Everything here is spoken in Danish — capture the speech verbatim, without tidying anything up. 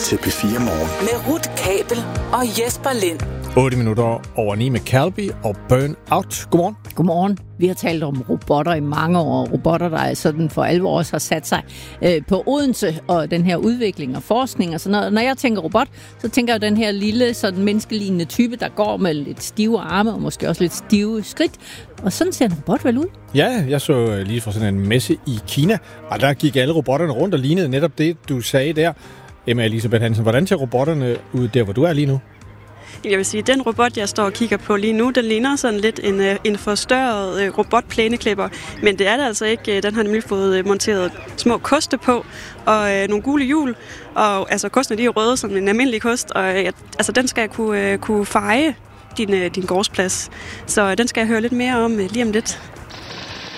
til P fire Morgen. Med Ruth Kabel og Jesper Lind. otte minutter over ni med Calby og Burnout. Godmorgen. Godmorgen. Vi har talt om robotter i mange år. Robotter, der sådan for alvor også har sat sig øh, på Odense, og den her udvikling og forskning og sådan noget. Når jeg tænker robot, så tænker jeg den her lille, sådan menneskelignende type, der går med lidt stive arme og måske også lidt stive skridt. Og sådan ser en robot vel ud? Ja, jeg så lige fra sådan en messe i Kina, og der gik alle robotterne rundt og lignede netop det, du sagde der. Emma Elisabeth Hansen, hvordan ser robotterne ud der, hvor du er lige nu? Jeg vil sige, at den robot, jeg står og kigger på lige nu, den ligner sådan lidt en, en forstørret robotplæneklipper. Men det er det altså ikke. Den har nemlig fået monteret små koste på og øh, nogle gule hjul. Og altså, kostene de er røde som en almindelig kost. Og øh, altså, den skal kunne, øh, kunne feje din, øh, din gårdsplads. Så den skal jeg høre lidt mere om øh, lige om lidt.